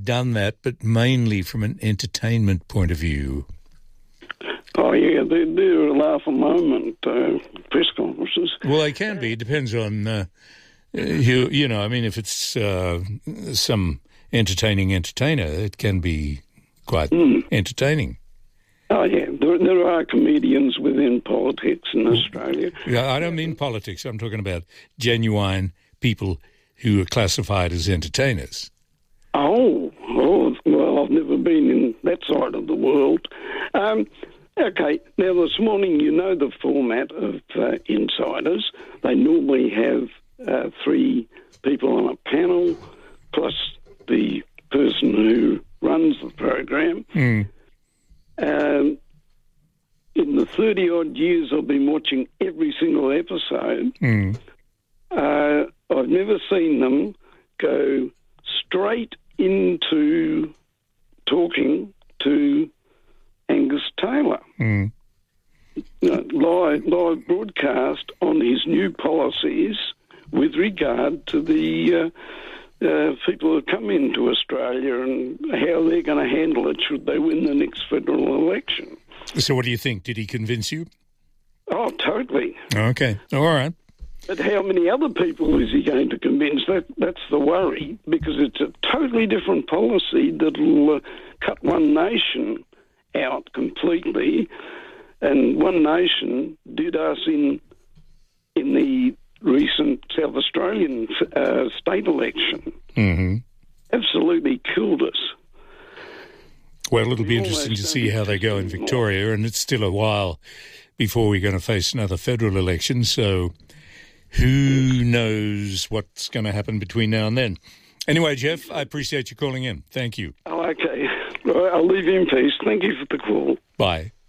have done that, but mainly from an entertainment point of view. Oh, yeah, they're a laugh a moment, press conferences. Well, they can be. It depends on, if it's some entertaining entertainer, it can be quite entertaining. Oh, yeah, there are comedians within politics in Australia. Yeah, I don't mean politics. I'm talking about genuine people who are classified as entertainers. Oh, well, I've never been in that side of the world. Okay, now this morning, you know the format of Insiders. They normally have 3 people on a panel, plus the person who runs the program. In the 30-odd years I've been watching every single episode, I've never seen them go straight into talking to Angus Taylor. Live broadcast on his new policies with regard to the people who come into Australia and how they're going to handle it should they win the next federal election. So what do you think? Did he convince you? Oh, totally. Okay. All right. But how many other people is he going to convince? That's the worry, because it's a totally different policy that'll cut One Nation out completely. And One Nation did us in the recent South Australian state election. Absolutely killed us. Well, it'll be interesting to see how they go in Victoria, and it's still a while before we're going to face another federal election, so who knows what's going to happen between now and then. Anyway, Jeff, I appreciate you calling in. Thank you. Oh, okay. I'll leave you in peace. Thank you for the call. Bye.